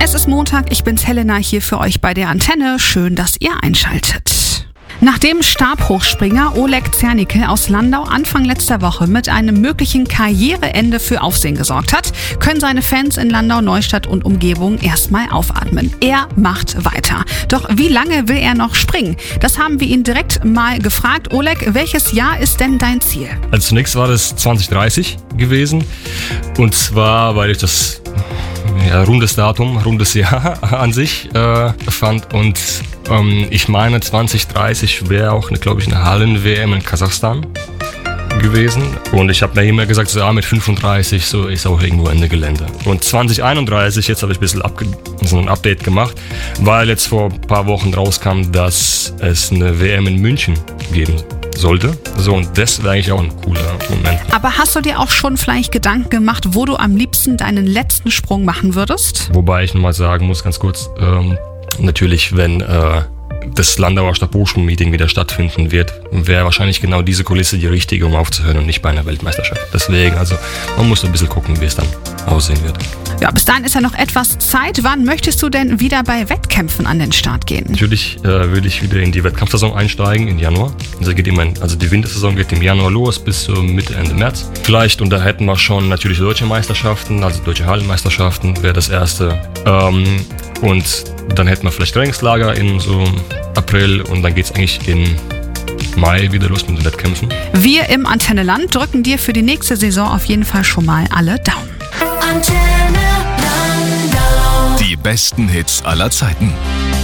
Es ist Montag, ich bin's Helena hier für euch bei der Antenne. Schön, dass ihr einschaltet. Nachdem Stabhochspringer Oleg Zernicke aus Landau Anfang letzter Woche mit einem möglichen Karriereende für Aufsehen gesorgt hat, können seine Fans in Landau, Neustadt und Umgebung erstmal aufatmen. Er macht weiter. Doch wie lange will er noch springen? Das haben wir ihn direkt mal gefragt. Oleg, welches Jahr ist denn dein Ziel? Also zunächst war das 2030 gewesen. Und zwar, weil ich das rundes Datum, rundes Jahr an sich fand. Und ich meine, 2030 wäre auch, glaube ich, eine Hallen-WM in Kasachstan gewesen. Und ich habe mir immer gesagt, so, mit 35 so ist auch irgendwo Ende Gelände. Und 2031, jetzt habe ich ein bisschen so ein Update gemacht, weil jetzt vor ein paar Wochen rauskam, dass es eine WM in München geben sollte. So, und das wäre eigentlich auch ein cooler Moment. Aber hast du dir auch schon vielleicht Gedanken gemacht, wo du am liebsten deinen letzten Sprung machen würdest? Wobei ich nochmal sagen muss, ganz kurz, natürlich, wenn das Landauer Stabhochsprung-Meeting wieder stattfinden wird, wäre wahrscheinlich genau diese Kulisse die richtige, um aufzuhören und nicht bei einer Weltmeisterschaft. Deswegen, also man muss ein bisschen gucken, wie es dann aussehen wird. Ja, bis dahin ist ja noch etwas Zeit. Wann möchtest du denn wieder bei Wettkämpfen an den Start gehen? Natürlich will ich wieder in die Wettkampfsaison einsteigen im Januar. Also die Wintersaison geht im Januar los bis Mitte, Ende März. Vielleicht, und da hätten wir schon natürlich deutsche Meisterschaften, also deutsche Hallenmeisterschaften wäre das erste. Und dann hätten wir vielleicht Trainingslager in so April und dann geht es eigentlich in Mai wieder los mit den Wettkämpfen. Wir im Antenneland drücken dir für die nächste Saison auf jeden Fall schon mal alle Daumen. Antenne Landau. Die besten Hits aller Zeiten.